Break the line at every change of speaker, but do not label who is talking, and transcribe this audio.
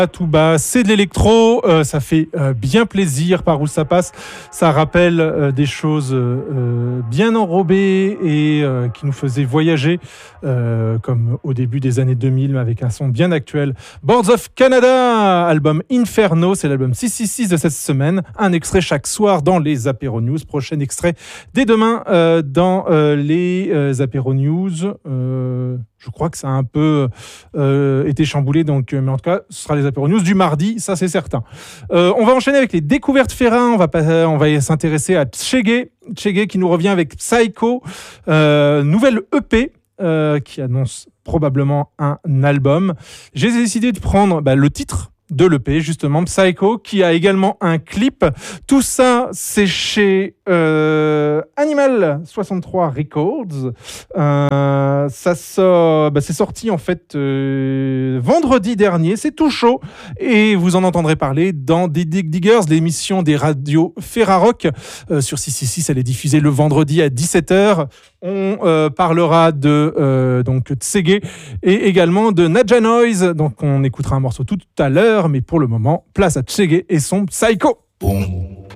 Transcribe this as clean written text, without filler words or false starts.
À tout bas, c'est de l'électro, ça fait bien plaisir par où ça passe. Ça rappelle des choses bien enrobées et qui nous faisaient voyager, comme au début des années 2000, mais avec un son bien actuel. Boards of Canada, album Inferno, c'est l'album 666 de cette semaine. Un extrait chaque soir dans les Apéro News. Prochain extrait dès demain dans les Apéro News. Je crois que ça a un peu été chamboulé, donc, mais en tout cas, ce sera les Apéro News du mardi, ça c'est certain. On va enchaîner avec les découvertes Ferrin. On va s'intéresser à Tchégué qui nous revient avec Psycho, nouvelle EP qui annonce probablement un album. J'ai décidé de prendre le titre de l'EP, justement, Psycho, qui a également un clip. Tout ça, c'est chez Animal 63 Records. C'est sorti en fait vendredi dernier. C'est tout chaud et vous en entendrez parler dans Dig Diggers, l'émission des radios Ferrarock sur 666. Elle est diffusée le vendredi à 17h. On parlera de Tségué et également de Nadja Noise. Donc on écoutera un morceau tout à l'heure, mais pour le moment, place à Tségué et son Psycho.
Boom.